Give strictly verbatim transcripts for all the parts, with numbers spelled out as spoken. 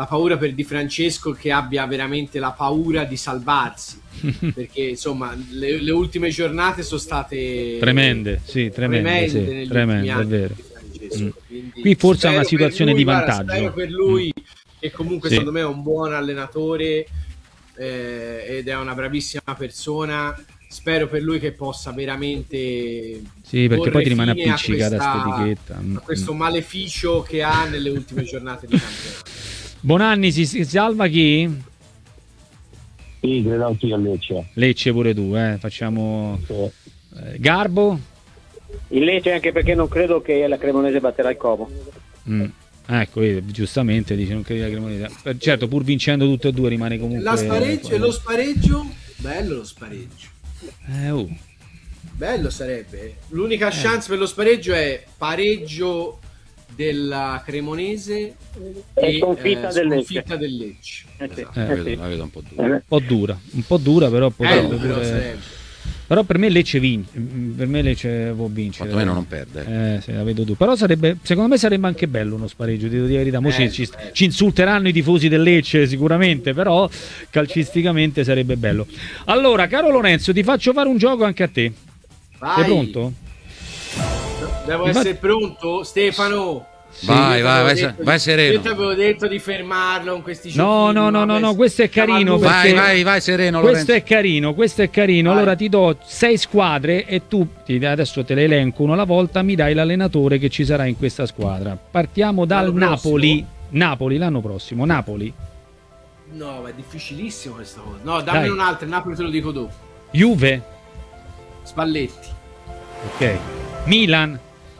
la paura per Di Francesco che abbia veramente la paura di salvarsi, perché insomma le, le ultime giornate sono state tremende, sì, tremende, tremende sì, negli tremende, ultimi anni è vero. di Francesco. Mm. Quindi Qui forse è una spero per situazione lui, di guarda, vantaggio. spero per lui Mm. che comunque Sì. secondo me è un buon allenatore eh, ed è una bravissima persona. Spero per lui che possa veramente Sì, perché poi ti rimane fine a appiccicata questa- sta etichetta. Mm, a questo mm. maleficio che ha nelle ultime giornate di campionato. Bonanni, si, si salva chi? Sì, credo anch'io a Lecce. Lecce pure tu, eh. Facciamo Sì. eh, Garbo. Il Lecce, anche perché non credo che la Cremonese batterà il Como. Mm. Ecco, vedi, giustamente dice non credi la Cremonese. Per- Certo, pur vincendo tutte e due rimane comunque. La spareggio, e lo spareggio, bello lo spareggio. Eh, oh. Bello sarebbe. L'unica chance per lo spareggio è pareggio della Cremonese E e sconfitta eh, del Lecce. sconfitta del Lecce. Eh sì, Eh, La eh vedo, sì. la vedo un po' dura. Eh, Un po' dura, un po' dura, però potrebbe Bello però pure- sarebbe. Però per me Lecce vince, per me Lecce può vincere. Quantomeno non perde. Eh, sì, la vedo tu. Però sarebbe, secondo me sarebbe anche bello uno spareggio, ti devo dire la verità. Mo Eh, ci, ci- bello. ci insulteranno i tifosi del Lecce sicuramente, però calcisticamente sarebbe bello. Allora, caro Lorenzo, ti faccio fare un gioco anche a te. Vai. Sei pronto? Devo Mi essere pronto, Stefano. Vai, Io vai, t'avevo vai, detto vai di- sereno. Io ti avevo detto di fermarlo con questi No, giochini, no, no, no, vabbè, no, questo è siamo carino, a lui. perché- Vai, vai, vai sereno, Questo Lorenzo. è carino, questo è carino. Vai. Allora ti do sei squadre e tu ti- adesso te le elenco uno alla volta, mi dai l'allenatore che ci sarà in questa squadra. Partiamo dal L'anno prossimo? Napoli. Napoli l'anno prossimo, Napoli. No, ma è difficilissimo questa cosa. No, dammi Dai. un'altra, il Napoli te lo dico dopo. Juve, Spalletti. ok. Milan,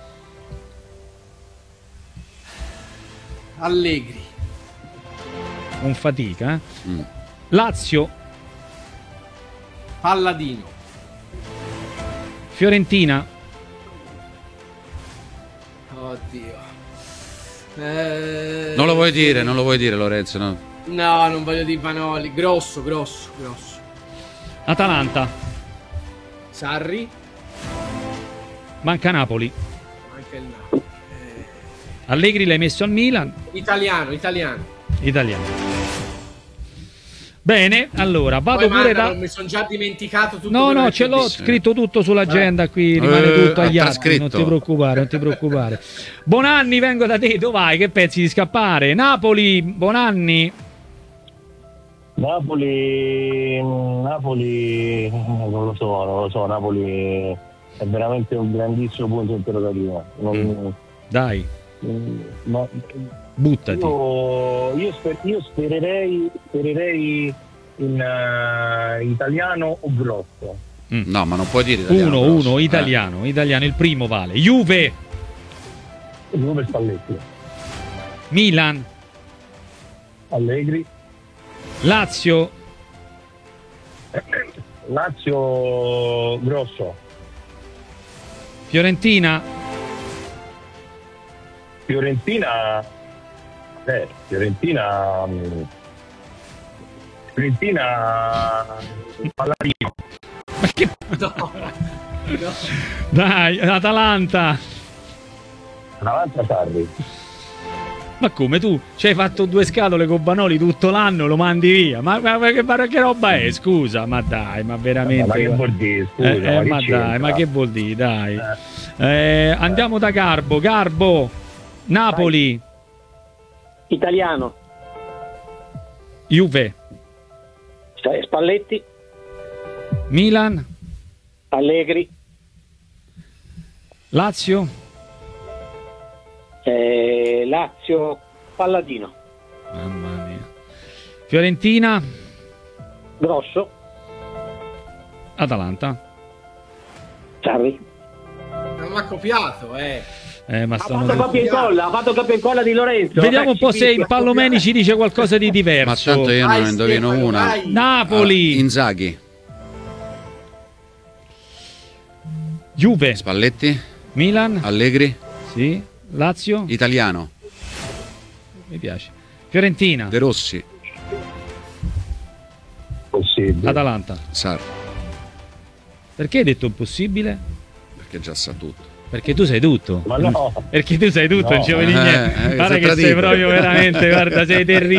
Allegri. un fatica. eh. Mm. Lazio, Palladino. Fiorentina, Oddio. Eh, Non lo vuoi dire, non lo vuoi dire Lorenzo, no? No, non voglio dire Vanoli. Grosso, grosso, grosso. Atalanta, Sarri. manca Napoli. Anche il Napoli. Eh, Allegri l'hai messo al Milan, italiano, italiano. italiano. Bene, allora vado Poi pure mandalo, da... mi sono già dimenticato tutto. No, quello no, che ce ti ho l'ho detto. scritto tutto sull'agenda qui, rimane Eh, tutto agli ha atti, non trascritto. ti preoccupare, non ti preoccupare. Bonanni, vengo da te, dove vai? Che pensi di scappare? Napoli, Bonanni, Napoli, Napoli, non lo so, non lo so, Napoli è veramente un grandissimo punto interrogativo. Non, dai, mm, ma buttati. io, io, sper- io spererei, spererei in eh, italiano o grosso. No, ma non puoi dire italiano. Uno, grosso. uno, Eh. italiano, italiano, il primo vale. Juve, Nome Spalletti, Milan, Allegri, Lazio, Lazio grosso, Fiorentina, Fiorentina, eh, Fiorentina, mm, Fiorentina, Palladino, ma che... No, no. Dai, Atalanta. Atalanta Sarri. Ma come tu ci hai fatto due scatole con Banoli tutto l'anno, lo mandi via? Ma, ma- ma che, ma che roba è? Scusa, ma dai, ma veramente. Ma che vuol dire? Scusa, Eh, eh, ma che ma c'entra? dai, ma che vuol dire? Dai. Eh. Eh, andiamo da Garbo. Garbo, Napoli, Italiano. Juve, Spalletti, Milan, Allegri, Lazio, eh, Lazio, Palladino, mamma mia, Fiorentina, Grosso, Atalanta. Sarri. Non mi ha copiato, eh. Eh, ma Ha stanno... fatto copia e incolla, ha fatto copia e incolla di Lorenzo. Vediamo un po' Eh, se il Pallomeni ci dice qualcosa di Ma diverso. tanto io Vai, non indovino Stefano, una. vai. Napoli, Ah, Inzaghi, Juve, Spalletti, Milan, Allegri, sì, Lazio, italiano, mi piace. Fiorentina, De Rossi, Possibile. Atalanta. Sarri, Perché hai detto impossibile? perché già sa tutto. Perché tu sai tutto. Ma no. Perché tu sai tutto, No. non ci vuoi dire Eh, niente. eh, Guarda sei che sei tradito. proprio veramente, guarda, sei terribile.